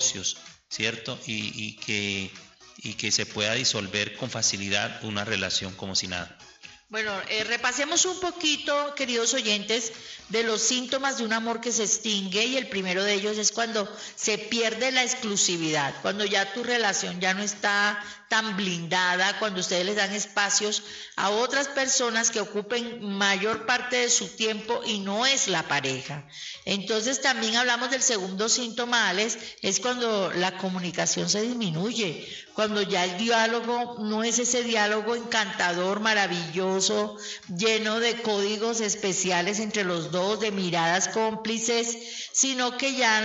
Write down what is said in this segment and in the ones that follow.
negocios, ¿cierto? Y que se pueda disolver con facilidad una relación como si nada. Bueno, repasemos un poquito, queridos oyentes, de los síntomas de un amor que se extingue, y el primero de ellos es cuando se pierde la exclusividad, cuando ya tu relación ya no está tan blindada, cuando ustedes les dan espacios a otras personas que ocupen mayor parte de su tiempo y no es la pareja. Entonces también hablamos del segundo síntoma, Alex, es cuando la comunicación se disminuye, cuando ya el diálogo no es ese diálogo encantador, maravilloso, lleno de códigos especiales entre los dos, de miradas cómplices, sino que ya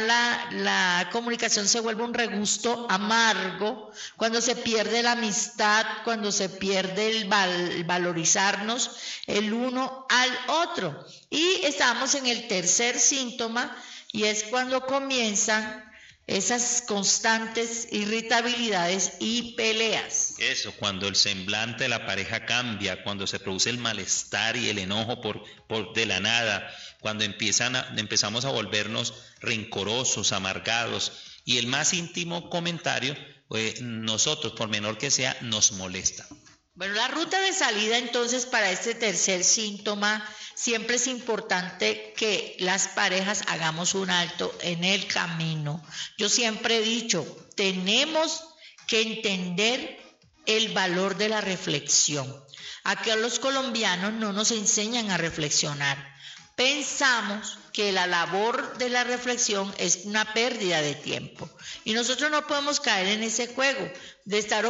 la comunicación se vuelve un regusto amargo, cuando se pierde la amistad, cuando se pierde el valorizarnos el uno al otro. Y estamos en el tercer síntoma, y es cuando comienzan esas constantes irritabilidades y peleas. Eso, cuando el semblante de la pareja cambia, cuando se produce el malestar y el enojo por de la nada, cuando empezamos a volvernos rencorosos, amargados, y el más íntimo comentario, nosotros, por menor que sea, nos molesta. Bueno, la ruta de salida entonces para este tercer síntoma, siempre es importante que las parejas hagamos un alto en el camino. Yo siempre he dicho, tenemos que entender el valor de la reflexión. Aquí a los colombianos no nos enseñan a reflexionar. Pensamos que la labor de la reflexión es una pérdida de tiempo, y nosotros no podemos caer en ese juego de estar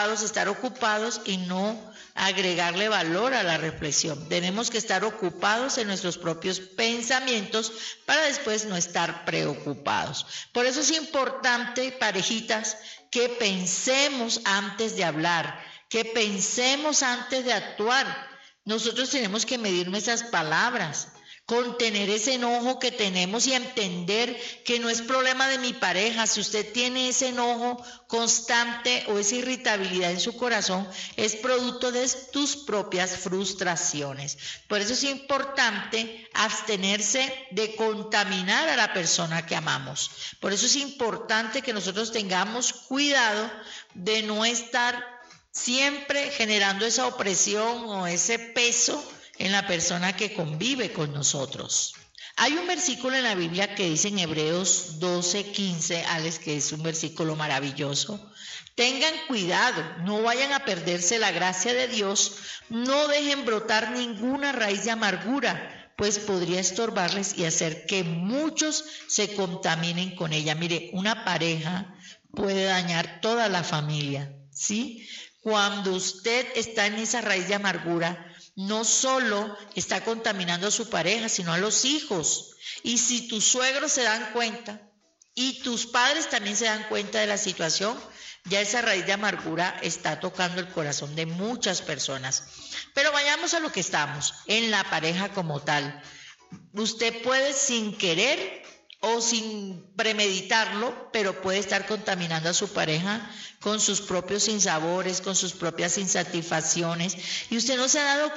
ocupados y no agregarle valor a la reflexión. Tenemos que estar ocupados en nuestros propios pensamientos para después no estar preocupados. Por eso es importante, parejitas, que pensemos antes de hablar, que pensemos antes de actuar. Nosotros tenemos que medir nuestras palabras, contener ese enojo que tenemos y entender que no es problema de mi pareja. Si usted tiene ese enojo constante o esa irritabilidad en su corazón, es producto de tus propias frustraciones. Por eso es importante abstenerse de contaminar a la persona que amamos. Por eso es importante que nosotros tengamos cuidado de no estar siempre generando esa opresión o ese peso en la persona que convive con nosotros. Hay un versículo en la Biblia que dice en Hebreos 12:15, Alex, que es un versículo maravilloso. Tengan cuidado, no vayan a perderse la gracia de Dios, no dejen brotar ninguna raíz de amargura, pues podría estorbarles y hacer que muchos se contaminen con ella. Mire, una pareja puede dañar toda la familia, ¿sí? Cuando usted está en esa raíz de amargura, no solo está contaminando a su pareja, sino a los hijos. Y si tus suegros se dan cuenta y tus padres también se dan cuenta de la situación, ya esa raíz de amargura está tocando el corazón de muchas personas. Pero vayamos a lo que estamos, en la pareja como tal. Usted puede sin querer o sin premeditarlo, pero puede estar contaminando a su pareja con sus propios sinsabores, con sus propias insatisfacciones, y usted no se ha dado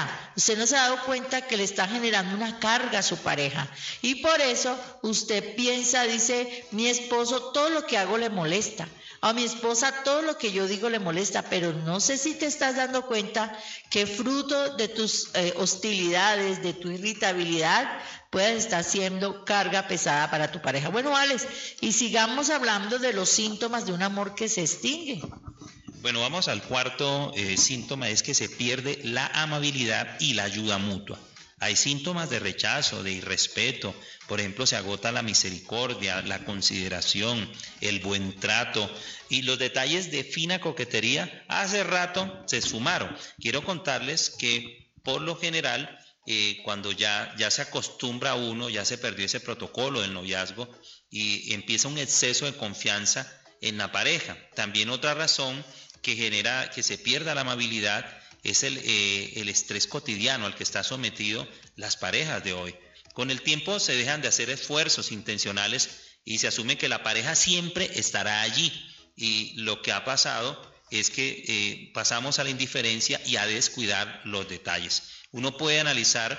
cuenta que le está generando una carga a su pareja, y por eso usted piensa, dice, mi esposo todo lo que hago le molesta, a mi esposa todo lo que yo digo le molesta, pero no sé si te estás dando cuenta que fruto de tus hostilidades, de tu irritabilidad, puede estar siendo carga pesada para tu pareja. Bueno, Alex, y sigamos hablando de los síntomas de un amor que se extingue. Bueno, vamos al cuarto síntoma, es que se pierde la amabilidad y la ayuda mutua. Hay síntomas de rechazo, de irrespeto. Por ejemplo, se agota la misericordia, la consideración, el buen trato y los detalles de fina coquetería hace rato se esfumaron. Quiero contarles que por lo general, cuando ya se acostumbra uno, ya se perdió ese protocolo del noviazgo y empieza un exceso de confianza en la pareja. También otra razón que genera que se pierda la amabilidad es el estrés cotidiano al que están sometidos las parejas de hoy. Con el tiempo se dejan de hacer esfuerzos intencionales y se asume que la pareja siempre estará allí, y lo que ha pasado es que pasamos a la indiferencia y a descuidar los detalles. Uno puede analizar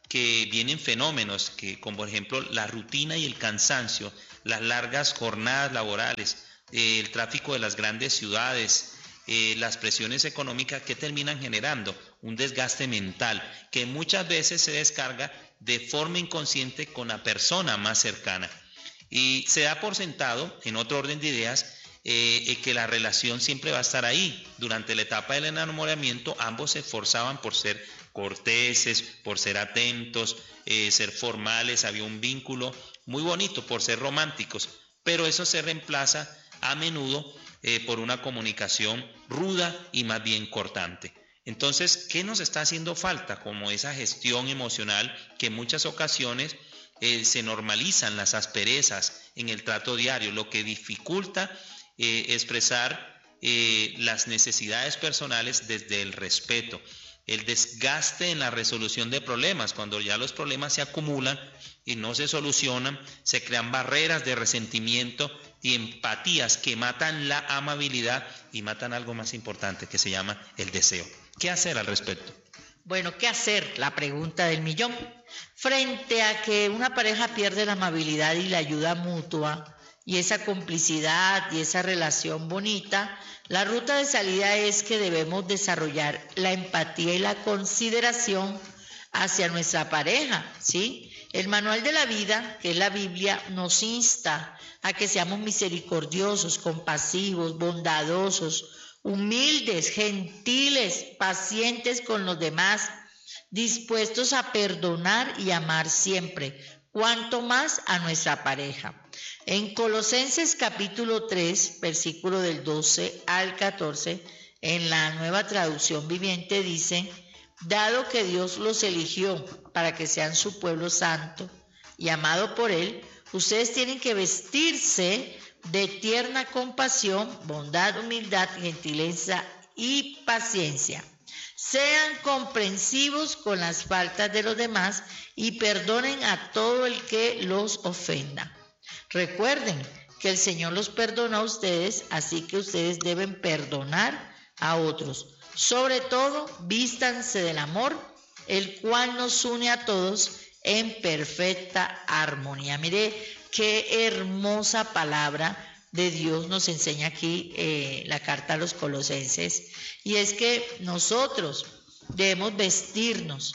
que vienen fenómenos que, como por ejemplo la rutina y el cansancio, las largas jornadas laborales, el tráfico de las grandes ciudades, las presiones económicas que terminan generando un desgaste mental que muchas veces se descarga de forma inconsciente con la persona más cercana. Y se da por sentado, en otro orden de ideas, que la relación siempre va a estar ahí. Durante la etapa del enamoramiento ambos se esforzaban por ser corteses, por ser atentos, ser formales, había un vínculo muy bonito por ser románticos, pero eso se reemplaza a menudo por una comunicación ruda y más bien cortante. Entonces, ¿qué nos está haciendo falta? Como esa gestión emocional que en muchas ocasiones se normalizan las asperezas en el trato diario, lo que dificulta expresar las necesidades personales desde el respeto. El desgaste en la resolución de problemas, cuando ya los problemas se acumulan y no se solucionan, se crean barreras de resentimiento y empatías que matan la amabilidad y matan algo más importante que se llama el deseo. ¿Qué hacer al respecto? Bueno, ¿qué hacer? La pregunta del millón. Frente a que una pareja pierde la amabilidad y la ayuda mutua y esa complicidad y esa relación bonita, la ruta de salida es que debemos desarrollar la empatía y la consideración hacia nuestra pareja, ¿sí? El manual de la vida, que es la Biblia, nos insta a que seamos misericordiosos, compasivos, bondadosos, humildes, gentiles, pacientes con los demás, dispuestos a perdonar y amar siempre, cuanto más a nuestra pareja. En Colosenses capítulo 3, versículo del 12 al 14, en la Nueva Traducción Viviente dice: dado que Dios los eligió para que sean su pueblo santo y amado por Él, ustedes tienen que vestirse de tierna compasión, bondad, humildad, gentileza y paciencia. Sean comprensivos con las faltas de los demás y perdonen a todo el que los ofenda. Recuerden que el Señor los perdonó a ustedes, así que ustedes deben perdonar a otros. Sobre todo, vístanse del amor, el cual nos une a todos en perfecta armonía. Mire qué hermosa palabra de Dios nos enseña aquí la carta a los Colosenses. Y es que nosotros debemos vestirnos,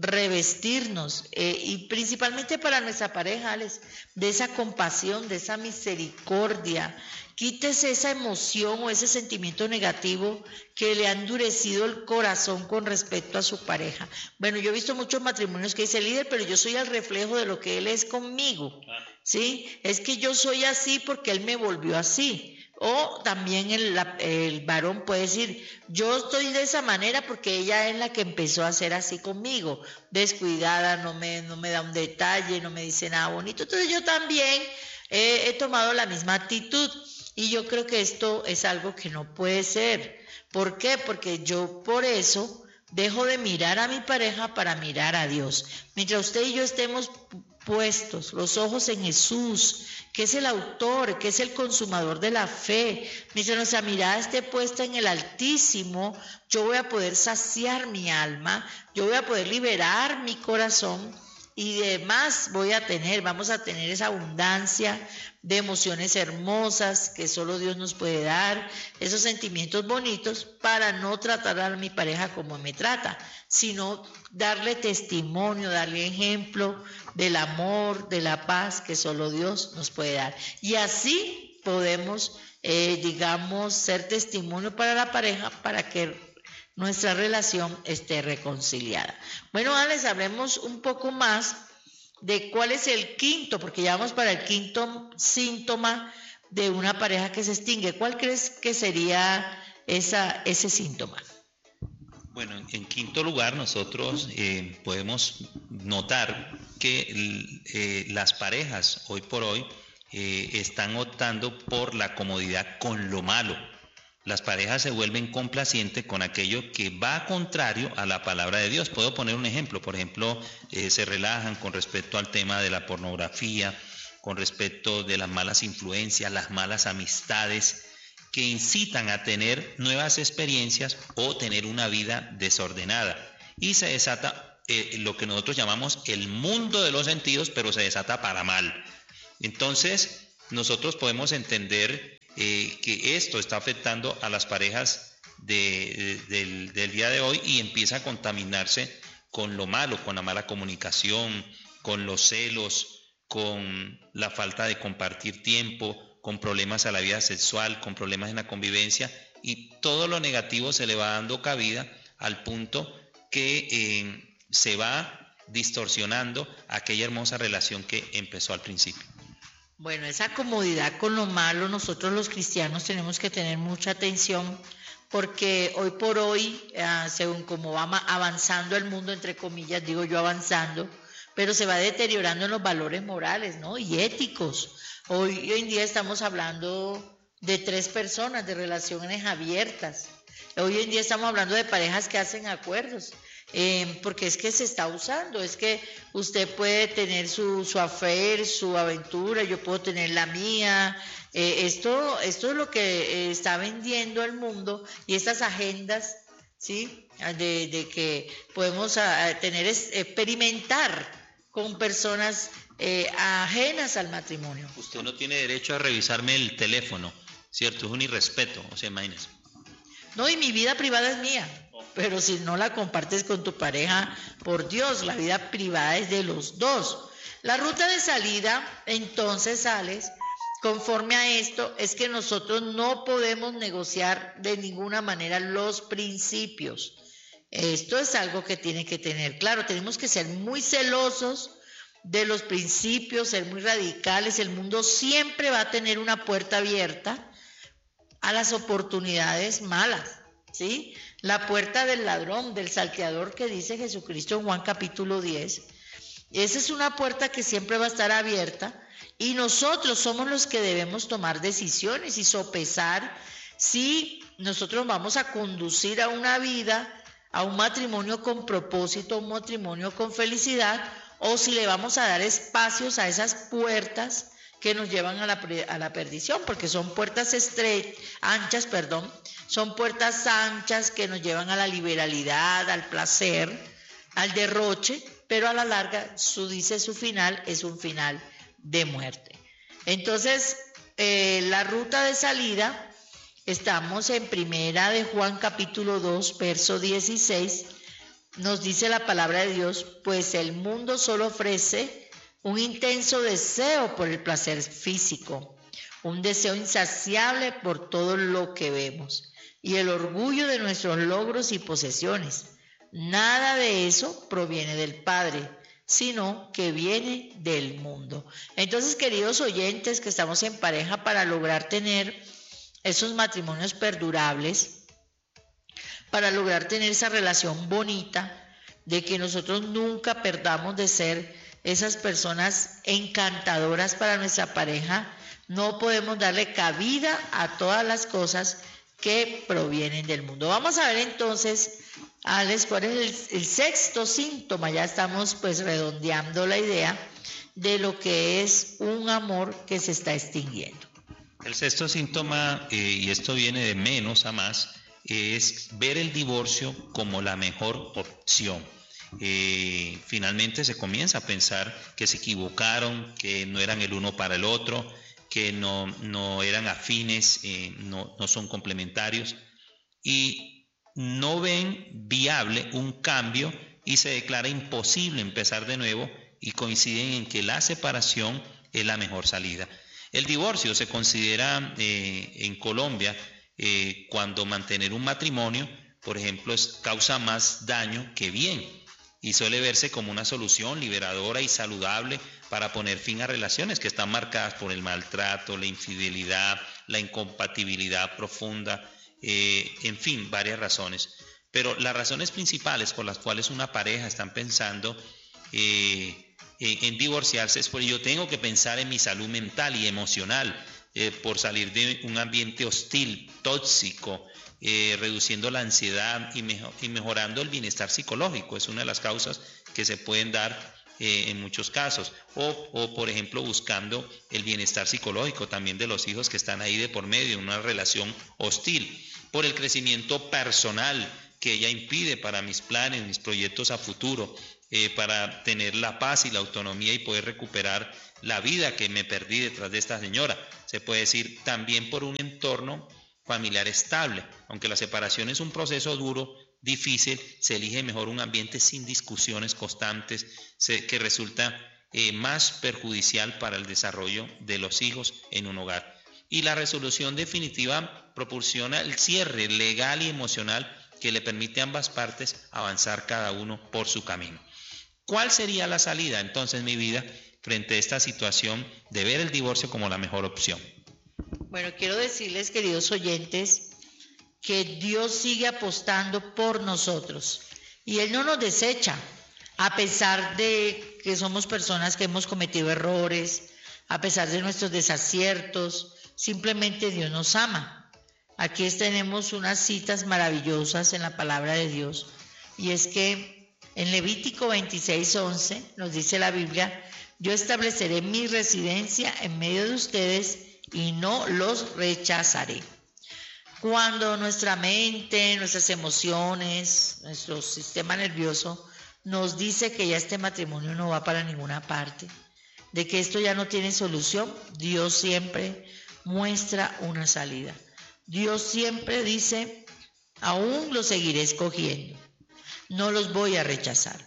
revestirnos y principalmente para nuestra pareja, Alex, de esa compasión, de esa misericordia. Quítese esa emoción o ese sentimiento negativo que le ha endurecido el corazón con respecto a su pareja. Bueno, yo he visto muchos matrimonios que dice: líder, pero yo soy el reflejo de lo que él es conmigo, ¿sí? Es que yo soy así porque él me volvió así. O también el varón puede decir: yo estoy de esa manera porque ella es la que empezó a ser así conmigo, descuidada, no me da un detalle, no me dice nada bonito. Entonces yo también he tomado la misma actitud y yo creo que esto es algo que no puede ser. ¿Por qué? Porque yo por eso dejo de mirar a mi pareja para mirar a Dios. Mientras usted y yo estemos puestos los ojos en Jesús, que es el autor, que es el consumador de la fe, mientras nuestra mirada esté puesta en el Altísimo, yo voy a poder saciar mi alma, yo voy a poder liberar mi corazón y demás vamos a tener esa abundancia de emociones hermosas que solo Dios nos puede dar, esos sentimientos bonitos, para no tratar a mi pareja como me trata, sino darle testimonio, darle ejemplo del amor, de la paz que solo Dios nos puede dar. Y así podemos, ser testimonio para la pareja, para que nuestra relación esté reconciliada. Bueno, Alex, hablemos un poco más de cuál es el quinto, porque ya vamos para el quinto síntoma de una pareja que se extingue. ¿Cuál crees que sería ese síntoma? Bueno, en quinto lugar, nosotros podemos notar que las parejas hoy por hoy están optando por la comodidad con lo malo. Las parejas se vuelven complacientes con aquello que va contrario a la palabra de Dios. Puedo poner un ejemplo. Por ejemplo, se relajan con respecto al tema de la pornografía, con respecto de las malas influencias, las malas amistades, que incitan a tener nuevas experiencias o tener una vida desordenada. Y se desata lo que nosotros llamamos el mundo de los sentidos, pero se desata para mal. Entonces, nosotros podemos entender que esto está afectando a las parejas del día de hoy y empieza a contaminarse con lo malo, con la mala comunicación, con los celos, con la falta de compartir tiempo, con problemas a la vida sexual, con problemas en la convivencia, y todo lo negativo se le va dando cabida al punto que se va distorsionando aquella hermosa relación que empezó al principio. Bueno, esa comodidad con lo malo, nosotros los cristianos tenemos que tener mucha atención, porque hoy por hoy, según como va avanzando el mundo, entre comillas, digo yo avanzando, pero se va deteriorando en los valores morales, ¿no? Y éticos. Hoy en día estamos hablando de 3 personas, de relaciones abiertas. Hoy en día estamos hablando de parejas que hacen acuerdos, porque es que se está usando, es que usted puede tener su affair, su aventura, yo puedo tener la mía. Esto es lo que está vendiendo el mundo, y estas agendas, ¿sí? De que podemos experimentar con personas ajenas al matrimonio. Usted no tiene derecho a revisarme el teléfono, ¿cierto? Es un irrespeto, o sea, imagínese. No, y mi vida privada es mía, pero si no la compartes con tu pareja, por Dios, la vida privada es de los dos. La ruta de salida, entonces, Alex, conforme a esto, es que nosotros no podemos negociar de ninguna manera los principios. Esto es algo que tiene que tener claro. Tenemos que ser muy celosos de los principios, ser muy radicales. El mundo siempre va a tener una puerta abierta a las oportunidades malas, ¿sí? La puerta del ladrón, del salteador, que dice Jesucristo en Juan capítulo 10. Esa es una puerta que siempre va a estar abierta, y nosotros somos los que debemos tomar decisiones y sopesar si nosotros vamos a conducir a una vida, a un matrimonio con propósito, a un matrimonio con felicidad, o si le vamos a dar espacios a esas puertas que nos llevan a la perdición, porque son puertas anchas, son puertas anchas que nos llevan a la liberalidad, al placer, al derroche, pero a la larga su final es un final de muerte. Entonces, la ruta de salida, estamos en Primera de Juan capítulo 2, verso 16, nos dice la palabra de Dios: pues el mundo solo ofrece un intenso deseo por el placer físico, un deseo insaciable por todo lo que vemos, y el orgullo de nuestros logros y posesiones. Nada de eso proviene del Padre, sino que viene del mundo. Entonces, queridos oyentes que estamos en pareja, para lograr tener esos matrimonios perdurables, para lograr tener esa relación bonita, de que nosotros nunca perdamos de ser esas personas encantadoras para nuestra pareja, no podemos darle cabida a todas las cosas que provienen del mundo. Vamos a ver entonces, Alex, cuál es el sexto síntoma. Ya estamos pues redondeando la idea de lo que es un amor que se está extinguiendo. El sexto síntoma, y esto viene de menos a más, es ver el divorcio como la mejor opción. Finalmente se comienza a pensar que se equivocaron, que no eran el uno para el otro, que no eran afines, no son complementarios, y no ven viable un cambio, y se declara imposible empezar de nuevo, y coinciden en que la separación es la mejor salida. El divorcio se considera en Colombia, cuando mantener un matrimonio, por ejemplo, causa más daño que bien, y suele verse como una solución liberadora y saludable para poner fin a relaciones que están marcadas por el maltrato, la infidelidad, la incompatibilidad profunda, en fin, varias razones. Pero las razones principales por las cuales una pareja está pensando en divorciarse es porque yo tengo que pensar en mi salud mental y emocional, por salir de un ambiente hostil, tóxico, reduciendo la ansiedad y mejorando el bienestar psicológico. Es una de las causas que se pueden dar en muchos casos, o por ejemplo buscando el bienestar psicológico también de los hijos que están ahí de por medio en una relación hostil, por el crecimiento personal que ella impide para mis planes, mis proyectos a futuro, para tener la paz y la autonomía y poder recuperar la vida que me perdí detrás de esta señora. Se puede decir también por un entorno familiar estable. Aunque la separación es un proceso duro, difícil, se elige mejor un ambiente sin discusiones constantes, que resulta más perjudicial para el desarrollo de los hijos en un hogar. Y la resolución definitiva proporciona el cierre legal y emocional que le permite a ambas partes avanzar cada uno por su camino. ¿Cuál sería la salida entonces, mi vida, frente a esta situación de ver el divorcio como la mejor opción? Bueno, quiero decirles, queridos oyentes, que Dios sigue apostando por nosotros y Él no nos desecha, a pesar de que somos personas que hemos cometido errores, a pesar de nuestros desaciertos, simplemente Dios nos ama. Aquí tenemos unas citas maravillosas en la palabra de Dios, y es que en Levítico 26:11 nos dice la Biblia: yo estableceré mi residencia en medio de ustedes y no los rechazaré. Cuando nuestra mente, nuestras emociones, nuestro sistema nervioso nos dice que ya este matrimonio no va para ninguna parte, de que esto ya no tiene solución, Dios siempre muestra una salida. Dios siempre dice: aún los seguiré escogiendo, no los voy a rechazar.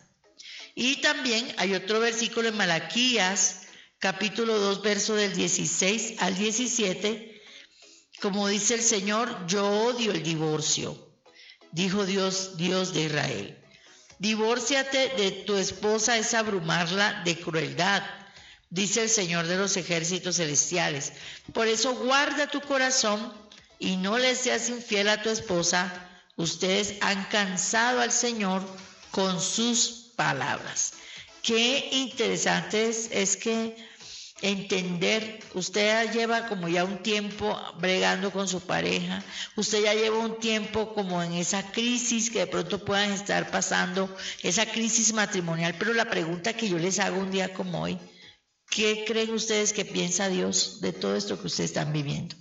Y también hay otro versículo en Malaquías, capítulo 2, verso del 16 al 17, como dice el Señor: yo odio el divorcio, dijo Dios, Dios de Israel. Divórciate de tu esposa, es abrumarla de crueldad, dice el Señor de los ejércitos celestiales. Por eso guarda tu corazón y no le seas infiel a tu esposa. Ustedes han cansado al Señor con sus palabras. Qué interesante es que entender, usted ya lleva como ya un tiempo bregando con su pareja, usted ya lleva un tiempo como en esa crisis que de pronto puedan estar pasando, esa crisis matrimonial, pero la pregunta que yo les hago un día como hoy: ¿qué creen ustedes que piensa Dios de todo esto que ustedes están viviendo?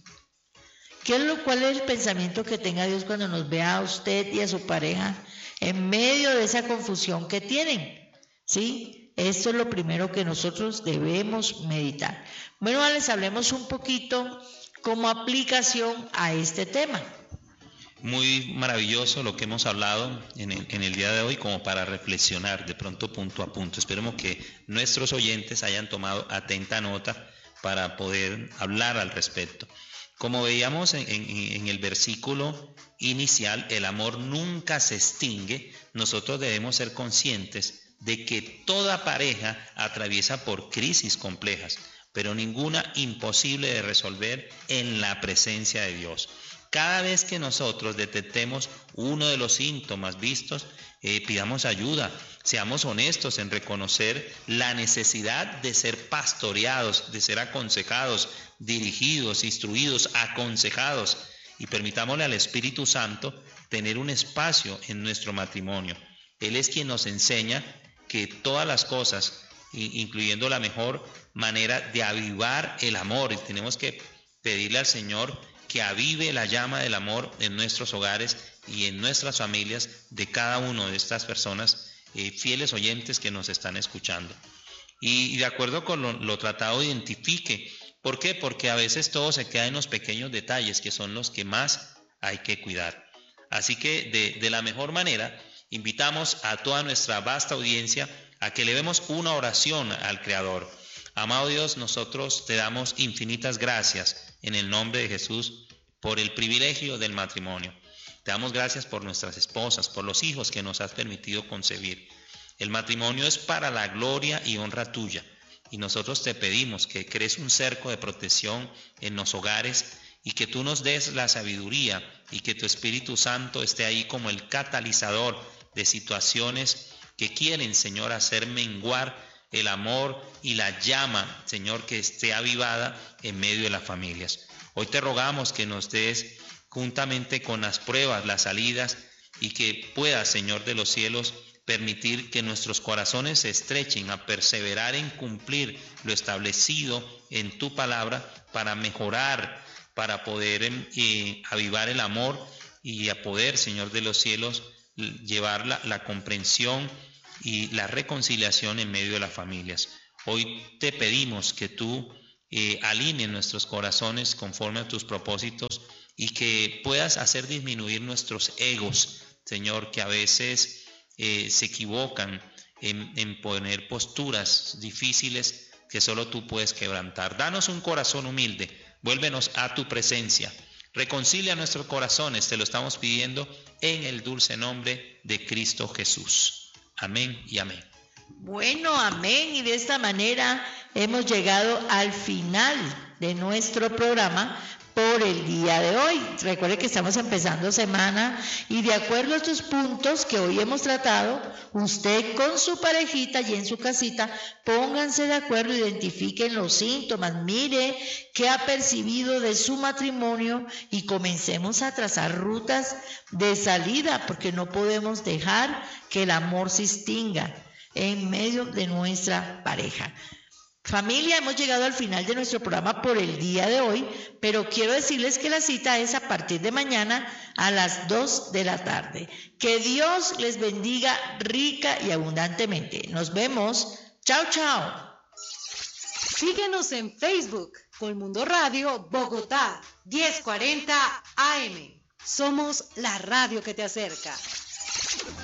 ¿Cuál es el pensamiento que tenga Dios cuando nos vea a usted y a su pareja en medio de esa confusión que tienen? ¿Sí? Esto es lo primero que nosotros debemos meditar. Bueno, les hablemos un poquito como aplicación a este tema. Muy maravilloso lo que hemos hablado en el día de hoy, como para reflexionar de pronto punto a punto. Esperemos que nuestros oyentes hayan tomado atenta nota para poder hablar al respecto. Como veíamos en el versículo inicial, el amor nunca se extingue. Nosotros debemos ser conscientes de que toda pareja atraviesa por crisis complejas, pero ninguna imposible de resolver en la presencia de Dios. Cada vez que nosotros detectemos uno de los síntomas vistos, pidamos ayuda, seamos honestos en reconocer la necesidad de ser pastoreados, de ser aconsejados, dirigidos, instruidos, aconsejados, y permitámosle al Espíritu Santo tener un espacio en nuestro matrimonio. Él es quien nos enseña que todas las cosas, incluyendo la mejor manera de avivar el amor, y tenemos que pedirle al Señor que avive la llama del amor en nuestros hogares y en nuestras familias de cada una de estas personas, fieles oyentes que nos están escuchando. Y de acuerdo con lo tratado, identifique. ¿Por qué? Porque a veces todo se queda en los pequeños detalles, que son los que más hay que cuidar. Así que de la mejor manera, invitamos a toda nuestra vasta audiencia a que elevemos una oración al Creador. Amado Dios, nosotros te damos infinitas gracias en el nombre de Jesús por el privilegio del matrimonio. Te damos gracias por nuestras esposas, por los hijos que nos has permitido concebir. El matrimonio es para la gloria y honra tuya, y nosotros te pedimos que crees un cerco de protección en los hogares y que tú nos des la sabiduría y que tu Espíritu Santo esté ahí como el catalizador de situaciones que quieren, Señor, hacer menguar el amor y la llama, Señor, que esté avivada en medio de las familias. Hoy te rogamos que nos des, juntamente con las pruebas, las salidas, y que puedas, Señor de los cielos, permitir que nuestros corazones se estrechen a perseverar en cumplir lo establecido en tu palabra para mejorar, para poder avivar el amor y a poder, Señor de los cielos, llevar la comprensión y la reconciliación en medio de las familias. Hoy te pedimos que tú alinees nuestros corazones conforme a tus propósitos y que puedas hacer disminuir nuestros egos, Señor, que a veces se equivocan en poner posturas difíciles que solo tú puedes quebrantar. Danos un corazón humilde, vuélvenos a tu presencia. Reconcilia nuestros corazones, te lo estamos pidiendo en el dulce nombre de Cristo Jesús. Amén y amén. Bueno, amén. Y de esta manera hemos llegado al final de nuestro programa por el día de hoy. Recuerde que estamos empezando semana y de acuerdo a estos puntos que hoy hemos tratado, usted con su parejita y en su casita, pónganse de acuerdo, identifiquen los síntomas, mire qué ha percibido de su matrimonio y comencemos a trazar rutas de salida, porque no podemos dejar que el amor se extinga en medio de nuestra pareja. Familia, hemos llegado al final de nuestro programa por el día de hoy, pero quiero decirles que la cita es a partir de mañana a las 2 de la tarde. Que Dios les bendiga rica y abundantemente. Nos vemos. Chao, chao. Síguenos en Facebook, Colmundo Radio Bogotá, 1040 AM. Somos la radio que te acerca.